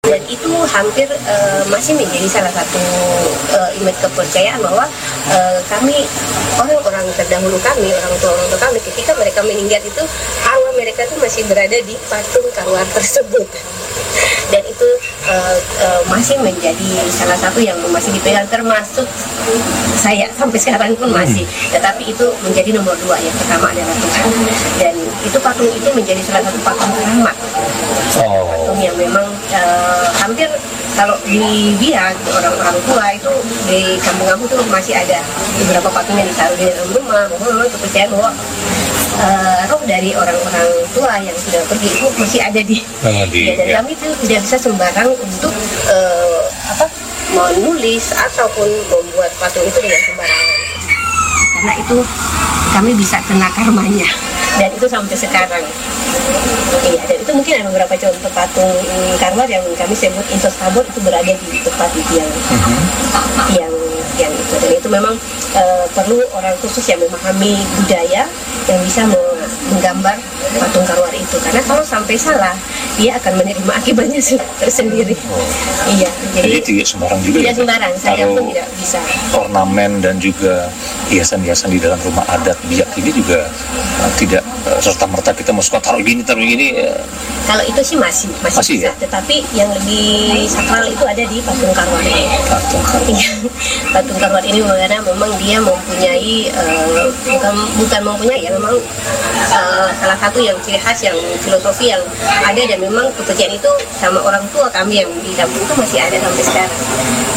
Dan itu hampir masih menjadi salah satu image kepercayaan bahwa kami, orang-orang terdahulu kami, orang tua kami, ketika mereka meninggal itu arwah mereka itu masih berada di patung karwar tersebut. Dan itu masih menjadi salah satu yang masih dipegang, termasuk saya sampai sekarang pun masih. Tetapi itu menjadi nomor 2, yang pertama adalah Tuhan. Dan itu patung itu menjadi salah satu patung keramat, patung yang memang hampir kalau dilihat orang-orang tua itu di kampung-kampung itu masih ada beberapa patung yang ditaruh di dalam rumah. Memang kepercayaan bahwa roh dari orang-orang tua yang sudah pergi itu masih ada di dan kami itu tidak bisa sembarang untuk menulis ataupun membuat patung itu dengan sembarangan, karena itu kami bisa kena karmanya, dan itu sampai sekarang. Iya, dan itu mungkin ada beberapa contoh patung karwar yang kami sebut Insostabor itu berada di tempat itu yang itu, dan itu memang perlu orang khusus yang memahami budaya yang bisa menggambar patung karwar itu, karena kalau sampai salah dia akan menerima akibatnya tersendiri. Iya, jadi tidak sembarang juga. Tidak sembarang, saya pun tidak bisa. Ornamen dan juga hiasan-hiasan di dalam rumah adat Biak ini juga tidak serta merta kita mau suka taruh gini. Kalau itu sih masih bisa, ya? Tetapi yang lebih sakral itu ada di patung karwar ini. Patung karwar ini karena memang dia mempunyai bukan mempunyai ya, memang salah satu yang ciri khas, yang filosofi yang ada, dan memang kepercayaan itu sama orang tua kami yang di kampung itu masih ada sampai sekarang.